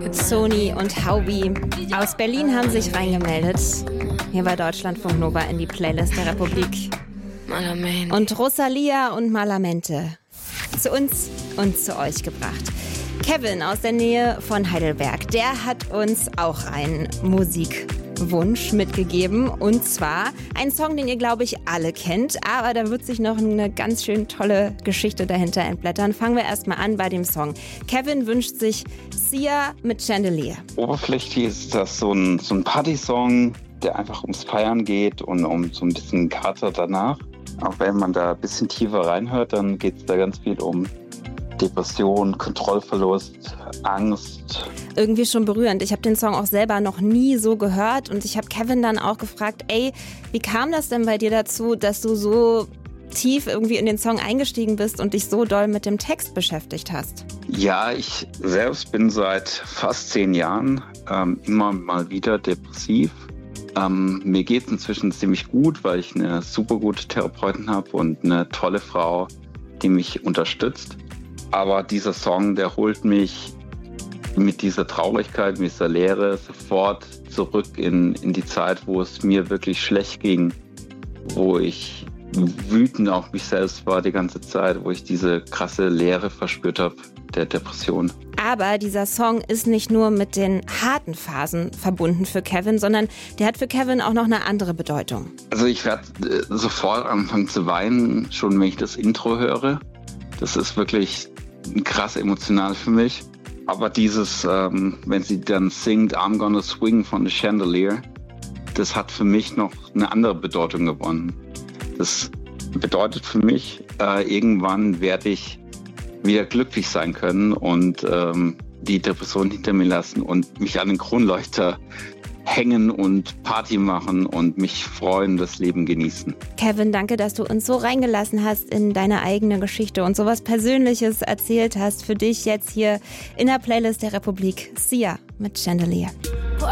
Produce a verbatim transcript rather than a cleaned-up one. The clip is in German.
Sony und Haubi aus Berlin haben sich reingemeldet. Hier bei Deutschlandfunk Nova in die Playlist der Republik. Und Rosalia und Malamente zu uns und zu euch gebracht. Kevin aus der Nähe von Heidelberg, der hat uns auch einen Musikwunsch mitgegeben. Und zwar ein Song, den ihr, glaube ich, alle kennt. Aber da wird sich noch eine ganz schön tolle Geschichte dahinter entblättern. Fangen wir erstmal an bei dem Song. Kevin wünscht sich Sia mit Chandelier. Oberflächlich ist das so ein, so ein Party-Song, der einfach ums Feiern geht und um so ein bisschen Kater danach. Auch wenn man da ein bisschen tiefer reinhört, dann geht es da ganz viel um Depression, Kontrollverlust, Angst. Irgendwie schon berührend. Ich habe den Song auch selber noch nie so gehört und ich habe Kevin dann auch gefragt, ey, wie kam das denn bei dir dazu, dass du so tief irgendwie in den Song eingestiegen bist und dich so doll mit dem Text beschäftigt hast? Ja, ich selbst bin seit fast zehn Jahren ähm, immer mal wieder depressiv. Ähm, mir geht es inzwischen ziemlich gut, weil ich eine super gute Therapeutin habe und eine tolle Frau, die mich unterstützt. Aber dieser Song, der holt mich mit dieser Traurigkeit, mit dieser Leere sofort zurück in, in die Zeit, wo es mir wirklich schlecht ging, wo ich wütend auf mich selbst war die ganze Zeit, wo ich diese krasse Leere verspürt habe, der Depression. Aber dieser Song ist nicht nur mit den harten Phasen verbunden für Kevin, sondern der hat für Kevin auch noch eine andere Bedeutung. Also ich werde äh, sofort anfangen zu weinen, schon wenn ich das Intro höre. Das ist wirklich krass emotional für mich. Aber dieses, ähm, wenn sie dann singt I'm Gonna Swing von The Chandelier, das hat für mich noch eine andere Bedeutung gewonnen. Das bedeutet für mich, äh, irgendwann werde ich wieder glücklich sein können und ähm, die Depression hinter mir lassen und mich an den Kronleuchter hängen und Party machen und mich freuen, das Leben genießen. Kevin, danke, dass du uns so reingelassen hast in deine eigene Geschichte und sowas Persönliches erzählt hast. Für dich jetzt hier in der Playlist der Republik Sia mit Chandelier.